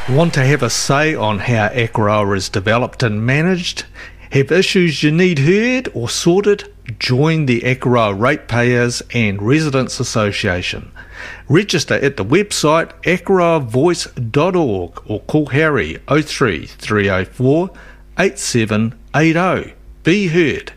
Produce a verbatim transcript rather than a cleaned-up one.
Want to have a say on how Akaroa is developed and managed? Have issues you need heard or sorted? Join the Akaroa Ratepayers and Residents Association. Register at the website akaroa voice dot org or call Harry oh three, three oh four, eight seven eight oh. Be heard.